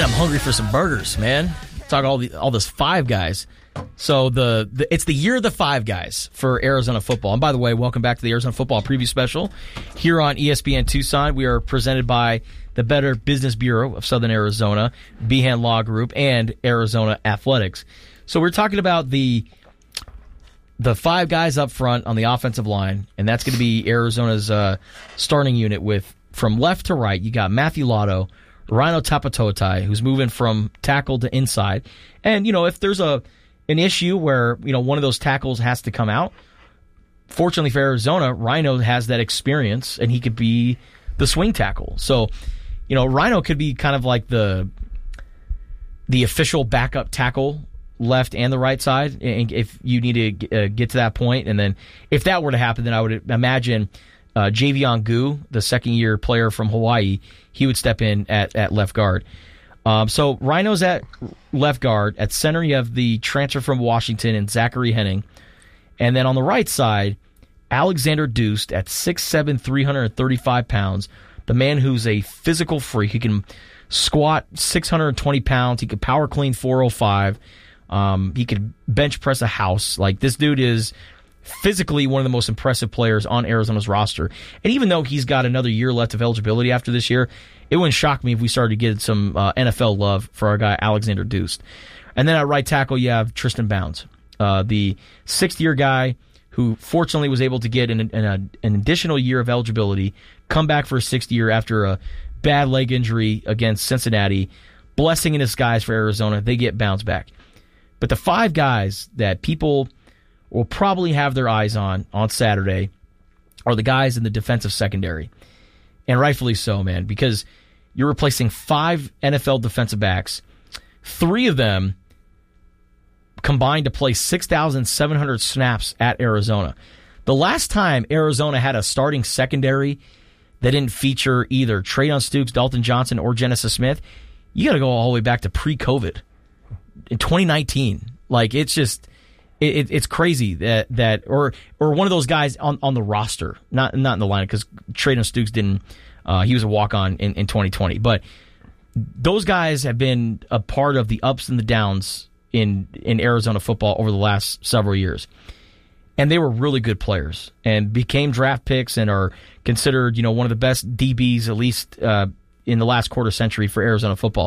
Man, I'm hungry for some burgers, man. Talk all this Five Guys. So it's the year of the Five Guys for Arizona football. And by the way, welcome back to the Arizona Football Preview Special here on ESPN Tucson. We are presented by the Better Business Bureau of Southern Arizona, Behan Law Group, and Arizona Athletics. So we're talking about the Five Guys up front on the offensive line, and that's going to be Arizona's starting unit with, from left to right, you got Matthew Lotto, Rhino Tapatotai, who's moving from tackle to inside. And, if there's an issue where, one of those tackles has to come out, fortunately for Arizona, Rhino has that experience, and he could be the swing tackle. So, Rhino could be kind of like the official backup tackle, left and the right side, if you need to get to that point. And then if that were to happen, then I would imagine Javion Gu, the second-year player from Hawaii, he would step in at left guard. So Rhino's at left guard. At center, you have the transfer from Washington and Zachary Henning. And then on the right side, Alexander Deuce at 6'7", 335 pounds, the man who's a physical freak. He can squat 620 pounds. He could power clean 405. He could bench press a house. Like, this dude is physically one of the most impressive players on Arizona's roster. And even though he's got another year left of eligibility after this year, it wouldn't shock me if we started to get some NFL love for our guy Alexander Deuce. And then at right tackle, you have Tristan Bounds, the sixth-year guy who fortunately was able to get an additional year of eligibility, come back for a sixth year after a bad leg injury against Cincinnati. Blessing in disguise for Arizona. They get Bounds back. But the five guys that people will probably have their eyes on Saturday are the guys in the defensive secondary. And rightfully so, man, because you're replacing 5 NFL defensive backs. 3 of them combined to play 6,700 snaps at Arizona. The last time Arizona had a starting secondary that didn't feature either Traydon Stukes, Dalton Johnson, or Genesis Smith, you got to go all the way back to pre-COVID in 2019. Like, it's just... It's crazy that or one of those guys on the roster, not in the lineup, because Traydon Stukes didn't. He was a walk-on in 2020. But those guys have been a part of the ups and the downs in Arizona football over the last several years, and they were really good players and became draft picks and are considered one of the best DBs, at least in the last quarter century, for Arizona football.